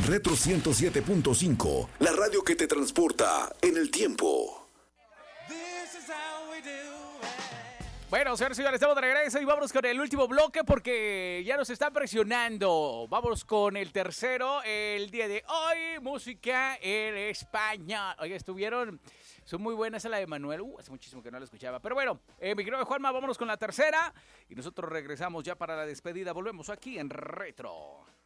Retro 107.5, la radio que te transporta en el tiempo. Bueno, señores y señores, estamos de regreso y vámonos con el último bloque porque ya nos están presionando. Vamos con el tercero, el día de hoy, música en español. Oye, son muy buenas la de Manuel. Hace muchísimo que no la escuchaba. Pero bueno, mi querido Juanma, vámonos con la tercera y nosotros regresamos ya para la despedida. Volvemos aquí en Retro.